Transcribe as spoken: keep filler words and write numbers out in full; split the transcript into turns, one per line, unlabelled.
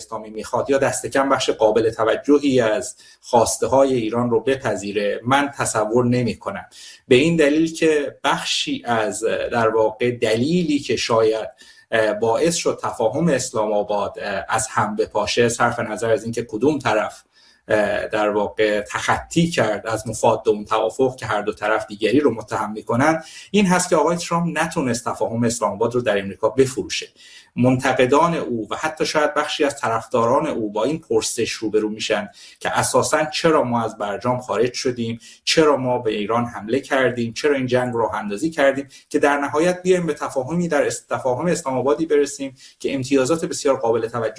اسلامی میخواد یا دست کم بخش قابل توجهی از خواسته های ایران رو بپذیره، من تصور نمی کنم. به این دلیل که بخشی از در واقع دلیلی که شاید باعث شد تفاهم اسلام آباد از هم بپاشه، صرف نظر از اینکه کدوم طرف در واقع تخطی کرد از مفاد اون توافق که هر دو طرف دیگری رو متهم میکنن، این هست که آقای ترامپ نتونست تفاهم اسلام آباد رو در امریکا بفروشه. منتقدان او و حتی شاید بخشی از طرفداران او با این پرسش روبرو میشن که اساساً چرا ما از برجام خارج شدیم، چرا ما به ایران حمله کردیم، چرا این جنگ رو راه اندازی کردیم، که در نهایت بیایم به تفاهمی در تفاهم اسلام آبادی برسیم که امتیازات بسیار قابل توجه